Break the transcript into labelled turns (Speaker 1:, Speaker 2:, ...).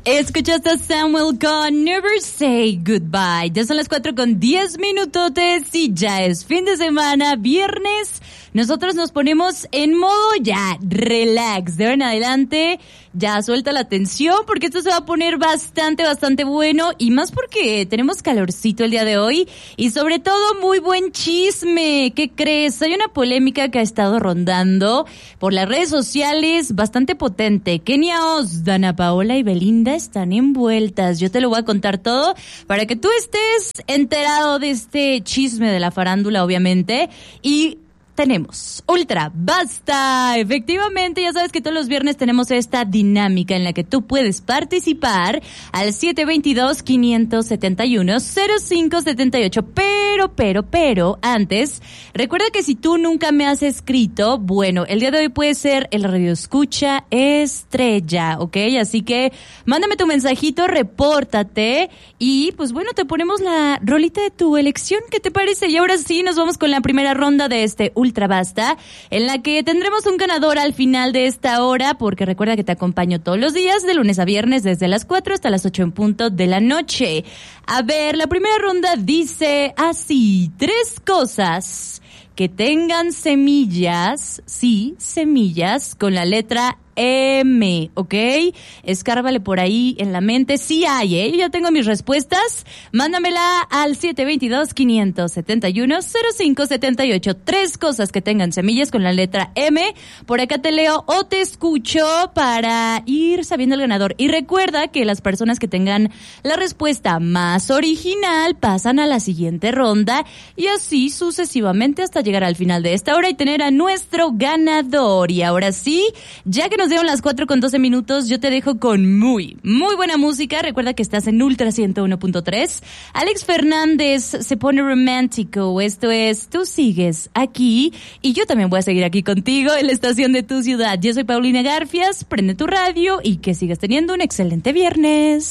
Speaker 1: Escuchaste a Samuel con Never Say Goodbye. Ya son las 4:10 y ya es fin de semana, viernes. Nosotros nos ponemos en modo ya relax. De ahora en adelante ya suelta la tensión porque esto se va a poner bastante bueno y más porque tenemos calorcito el día de hoy y sobre todo muy buen chisme. ¿Qué crees? Hay una polémica que ha estado rondando por las redes sociales bastante potente. Kenia Oz, Dana Paola y Belinda están envueltas. Yo te lo voy a contar todo para que tú estés enterado de este chisme de la farándula, obviamente. Y tenemos Ultra Basta. Efectivamente, ya sabes que todos los viernes tenemos esta dinámica en la que tú puedes participar al 722-571-0578. Pero, antes, recuerda que si tú nunca me has escrito, bueno, el día de hoy puede ser el radioescucha estrella, ¿ok? Así que mándame tu mensajito, repórtate y pues bueno, te ponemos la rolita de tu elección. ¿Qué te parece? Y ahora sí, nos vamos con la primera ronda de este Ultra Basta, en la que tendremos un ganador al final de esta hora, porque recuerda que te acompaño todos los días, de lunes a viernes, desde las 4 hasta las 8 en punto de la noche. A ver, la primera ronda dice así: 3 cosas que tengan semillas, sí, semillas, con la letra M, ¿ok? Escárvale por ahí en la mente. Sí hay, ¿eh? Yo ya tengo mis respuestas. Mándamela al 722-571-0578. 3 cosas que tengan semillas con la letra M. Por acá te leo o te escucho para ir sabiendo el ganador. Y recuerda que las personas que tengan la respuesta más original pasan a la siguiente ronda y así sucesivamente hasta llegar al final de esta hora y tener a nuestro ganador. Y ahora sí, ya que nos dieron las 4:12, yo te dejo con muy buena música. Recuerda que estás en Ultra 101.3. Alex Fernández se pone romántico. Esto es Tú Sigues Aquí y yo también voy a seguir aquí contigo en la estación de tu ciudad. Yo soy Paulina Garfias. Prende tu radio y que sigas teniendo un excelente viernes.